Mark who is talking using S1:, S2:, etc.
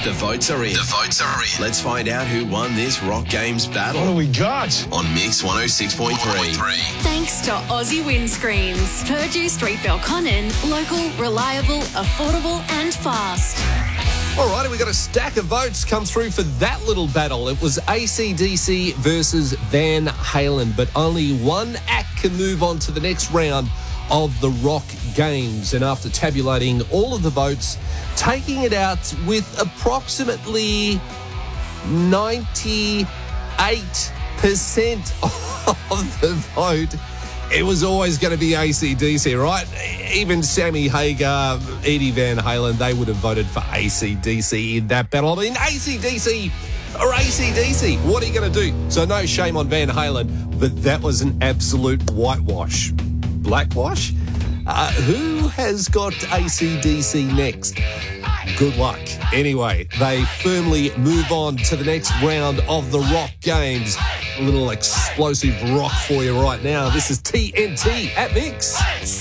S1: The votes are in. Let's find out who won this Rock Games battle.
S2: What do we got?
S1: On Mix 106.3.
S3: Thanks to Aussie Windscreens. Purdue Street, Belconnen. Local, reliable, affordable and fast.
S4: All righty, we got a stack of votes come through for that little battle. It was AC/DC versus Van Halen, but only one act can move on to the next round of the Rock Games. And after tabulating all of the votes, taking it out with approximately 98% of the vote, it was always going to be AC/DC, right? Even Sammy Hagar, Eddie Van Halen, they would have voted for AC/DC in that battle. I mean, AC/DC or AC/DC, what are you going to do? So no shame on Van Halen, but that was an absolute whitewash. Blackwash? Who has got AC/DC next? Good luck. Anyway, they firmly move on to the next round of the Rock Games. A little explosive rock for you right now. This is TNT at Mix.